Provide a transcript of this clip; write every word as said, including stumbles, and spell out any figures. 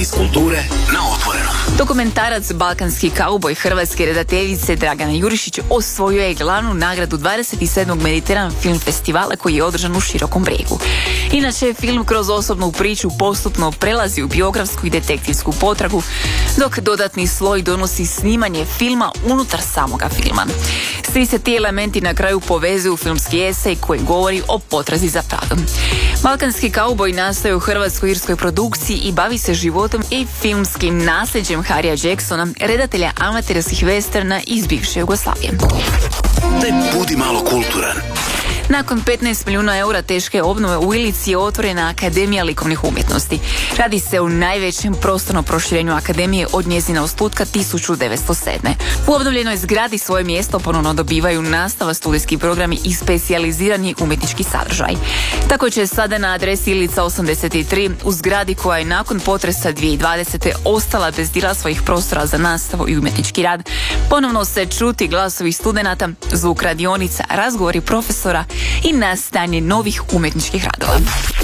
iz kulture na Otvorenom. Dokumentarac Balkanski kauboj hrvatske redateljice Dragana Jurišić osvojio je glavnu nagradu dvadeset sedmog Mediteran film festivala koji je održan u Širokom Brijegu. Inače, film kroz osobnu priču postupno prelazi u biografsku i detektivsku potragu, dok dodatni sloj donosi snimanje filma unutar samoga filma. Svi se ti elementi na kraju povezuju u filmski esej koji govori o potrazi za pravdom. Balkanski kauboj nastaje u hrvatsko-irskoj produkciji i bavi se životom i filmskim nasljeđem Harrya Jacksona, redatelja amaterskih westerna iz bivše Jugoslavije. Ne budi malo kulturan. Nakon petnaest milijuna eura teške obnove u Ilici je otvorena Akademija likovnih umjetnosti. Radi se o najvećem prostornom proširenju Akademije od njezina osnutka tisuću devetsto sedme. U obnovljenoj zgradi svoje mjesto ponovno dobivaju nastava, studijski programi i specijalizirani umjetnički sadržaj. Tako će sada na adresi Ilica osamdeset tri, u zgradi koja je nakon potresa dvije tisuće dvadesete ostala bez dijela svojih prostora za nastavu i umjetnički rad, ponovno se čuti glasovi studenata, zvuk radionica, razgovori profesora i nastajanje novih umjetničkih radova.